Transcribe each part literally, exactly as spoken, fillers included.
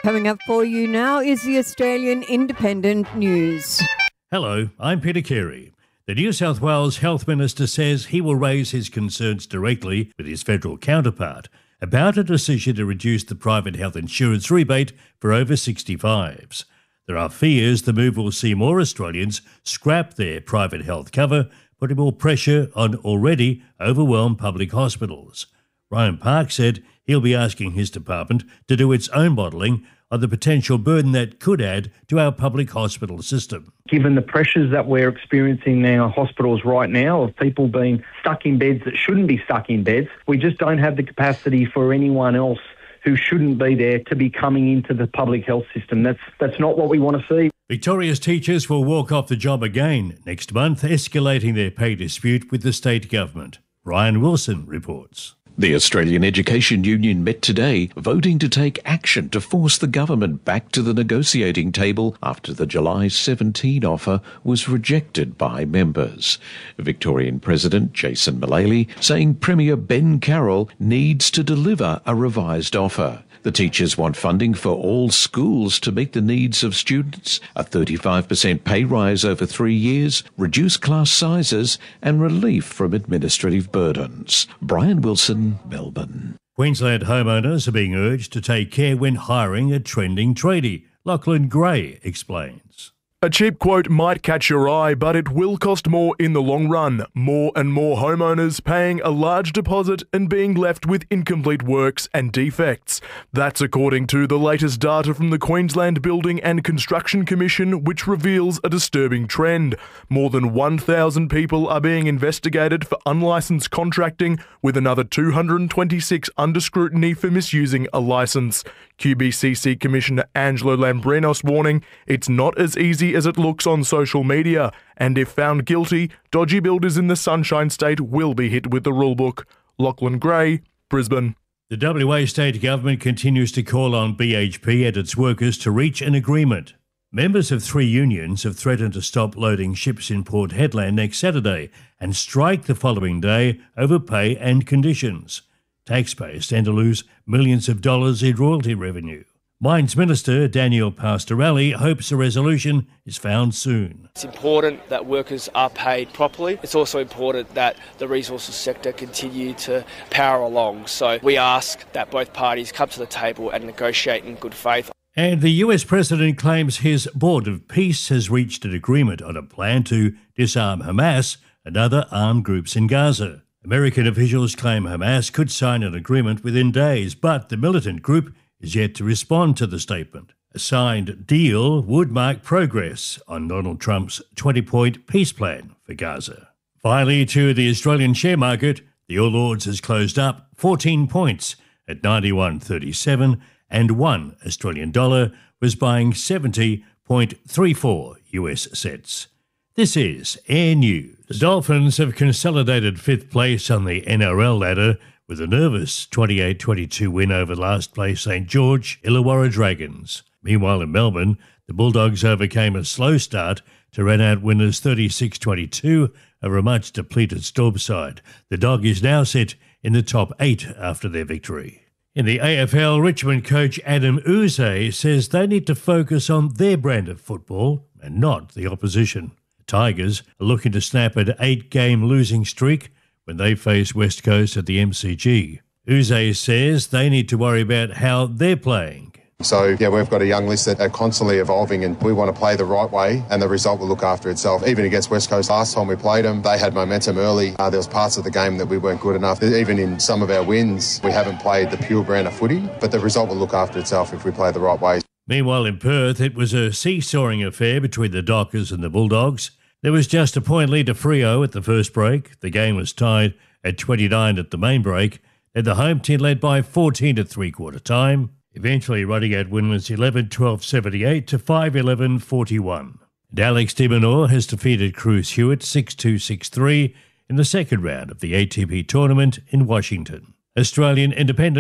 Coming up for you now is the Australian Independent News. Hello, I'm Peter Carey. The New South Wales Health Minister says he will raise his concerns directly with his federal counterpart about a decision to reduce the private health insurance rebate for over sixty-fives. There are fears the move will see more Australians scrap their private health cover, putting more pressure on already overwhelmed public hospitals. Ryan Park said he'll be asking his department to do its own modelling on the potential burden that could add to our public hospital system. Given the pressures that we're experiencing in our hospitals right now of people being stuck in beds that shouldn't be stuck in beds, we just don't have the capacity for anyone else who shouldn't be there to be coming into the public health system. That's that's not what we want to see. Victoria's teachers will walk off the job again next month, escalating their pay dispute with the state government. Ryan Wilson reports. The Australian Education Union met today, voting to take action to force the government back to the negotiating table after the July seventeenth offer was rejected by members. Victorian President Jason Mullally saying Premier Ben Carroll needs to deliver a revised offer. The teachers want funding for all schools to meet the needs of students, a thirty-five percent pay rise over three years, reduced class sizes and relief from administrative burdens. Brian Wilson, Melbourne. Queensland homeowners are being urged to take care when hiring a trending tradie. Lachlan Gray explains. A cheap quote might catch your eye, but it will cost more in the long run. More and more homeowners paying a large deposit and being left with incomplete works and defects. That's according to the latest data from the Queensland Building and Construction Commission, which reveals a disturbing trend. More than one thousand people are being investigated for unlicensed contracting, with another two hundred twenty-six under scrutiny for misusing a licence. Q B C C Commissioner Angelo Lambrinos warning it's not as easy as it looks on social media, and if found guilty, dodgy builders in the Sunshine State will be hit with the rulebook. Lachlan Gray, Brisbane. The W A state government continues to call on B H P and its workers to reach an agreement. Members of three unions have threatened to stop loading ships in Port Hedland next Saturday and strike the following day over pay and conditions. Taxpayers stand to lose millions of dollars in royalty revenue. Mines Minister Daniel Pastorelli hopes a resolution is found soon. It's important that workers are paid properly. It's also important that the resources sector continue to power along. So we ask that both parties come to the table and negotiate in good faith. And the U S president claims his Board of Peace has reached an agreement on a plan to disarm Hamas and other armed groups in Gaza. American officials claim Hamas could sign an agreement within days, but the militant group is yet to respond to the statement. A signed deal would mark progress on Donald Trump's twenty-point peace plan for Gaza. Finally, to the Australian share market, the All Ords has closed up fourteen points at ninety-one thirty-seven, and one Australian dollar was buying seventy point three four U S cents. This is Air News. The Dolphins have consolidated fifth place on the N R L ladder with a nervous twenty-eight twenty-two win over last place St George Illawarra Dragons. Meanwhile in Melbourne, the Bulldogs overcame a slow start to run out winners thirty-six twenty-two over a much depleted Storm side. The Dog is now set in the top eight after their victory. In the A F L, Richmond coach Adam Uze says they need to focus on their brand of football and not the opposition. Tigers are looking to snap an eight-game losing streak when they face West Coast at the M C G. Uze says they need to worry about how they're playing. So, yeah, we've got a young list that are constantly evolving and we want to play the right way and the result will look after itself. Even against West Coast last time we played them, they had momentum early. Uh, there was parts of the game that we weren't good enough. Even in some of our wins, we haven't played the pure brand of footy, but the result will look after itself if we play the right way. Meanwhile in Perth, it was a seesawing affair between the Dockers and the Bulldogs. There was just a point lead to Freo at the first break. The game was tied at twenty-nine at the main break, and the home team led by fourteen at three-quarter time, eventually running out winners eleven twelve seventy-eight to five eleven forty-one. And Alex de Minaur has defeated Cruz Hewitt six two six three in the second round of the A T P tournament in Washington. Australian Independent,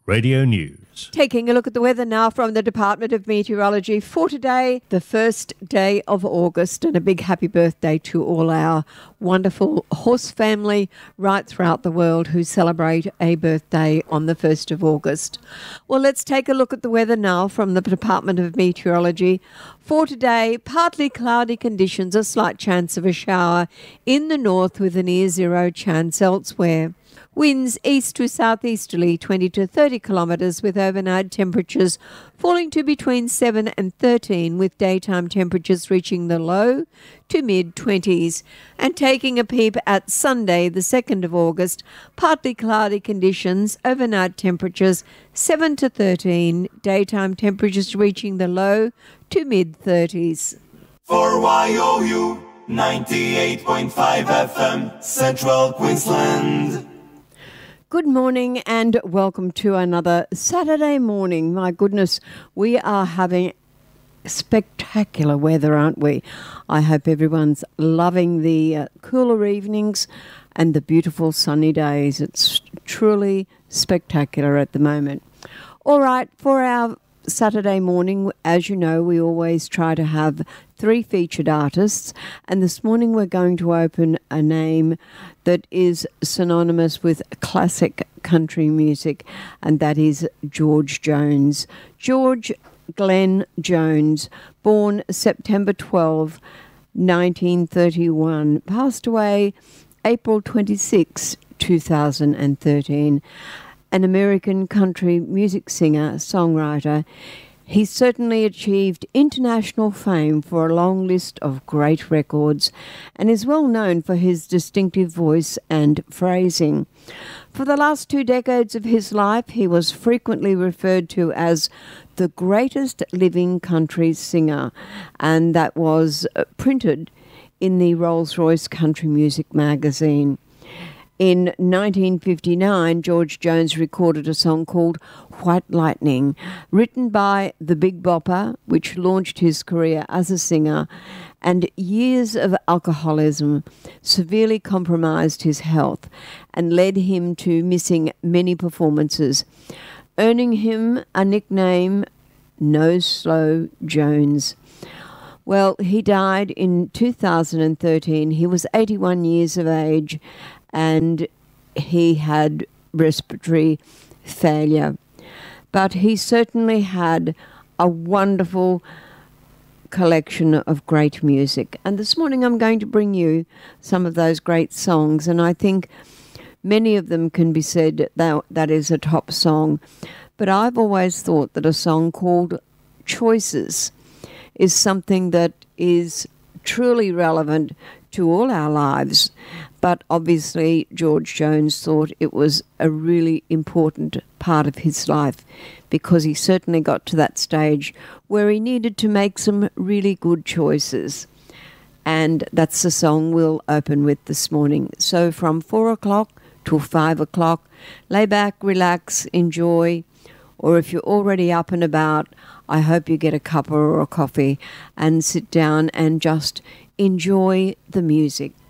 Radio News. Taking a look at the weather now from the Department of Meteorology for today, the first day of August, and a big happy birthday to all our wonderful horse family right throughout the world who celebrate a birthday on the first of August. Well, let's take a look at the weather now from the Department of Meteorology. For today, partly cloudy conditions, a slight chance of a shower in the north with a near zero chance elsewhere. Winds east to southeasterly twenty to thirty kilometres with overnight temperatures falling to between seven and thirteen, with daytime temperatures reaching the low to mid-twenties. And taking a peep at Sunday, the second of August, partly cloudy conditions, overnight temperatures seven to thirteen, daytime temperatures reaching the low to mid-thirties. For Y O U ninety-eight point five F M, Central Queensland. Good morning and welcome to another Saturday morning. My goodness, we are having spectacular weather, aren't we? I hope everyone's loving the uh, cooler evenings and the beautiful sunny days. It's truly spectacular at the moment. All right, for our Saturday morning, as you know, we always try to have three featured artists, and this morning we're going to open a name that is synonymous with classic country music, and that is George Jones. George Glenn Jones, born September twelfth, nineteen thirty-one, passed away April twenty-sixth, two thousand thirteen. An American country music singer, songwriter. He certainly achieved international fame for a long list of great records and is well known for his distinctive voice and phrasing. For the last two decades of his life, he was frequently referred to as the greatest living country singer, and that was printed in the Rolls-Royce Country Music magazine. In nineteen fifty-nine, George Jones recorded a song called White Lightning, written by the Big Bopper, which launched his career as a singer, and years of alcoholism severely compromised his health and led him to missing many performances, earning him a nickname, No Slow Jones. Well, he died in two thousand thirteen. He was eighty-one years of age, and he had respiratory failure. But he certainly had a wonderful collection of great music. And this morning I'm going to bring you some of those great songs, and I think many of them can be said that that is a top song. But I've always thought that a song called Choices is something that is truly relevant to all our lives. But obviously George Jones thought it was a really important part of his life, because he certainly got to that stage where he needed to make some really good choices. And that's the song we'll open with this morning. So from four o'clock till five o'clock, lay back, relax, enjoy. Or if you're already up and about, I hope you get a cuppa or a coffee and sit down and just enjoy the music.